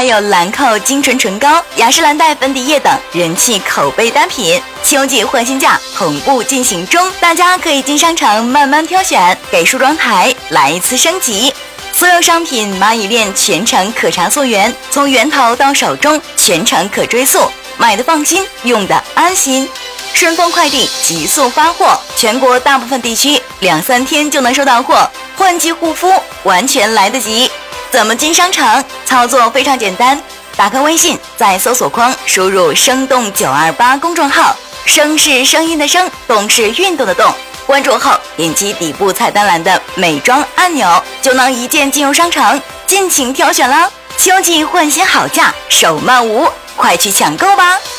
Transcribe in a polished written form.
有兰蔻精纯唇膏、雅诗兰黛粉底液等人气口碑单品。秋季换新价同步进行中，大家可以进商场慢慢挑选，给梳妆台来一次升级。所有商品蚂蚁链全程可查溯源，从源头到手中全程可追溯，买的放心，用的安心。顺丰快递急速发货，全国大部分地区2-3天就能收到货，换季护肤完全来得及。怎么进商场？操作非常简单，打开微信，在搜索框输入生动928公众号，声是声音的声，动是运动的动，关注后点击底部菜单栏的美妆按钮，就能一键进入商场，尽情挑选啦！秋季换新好价，手慢无，快去抢购吧！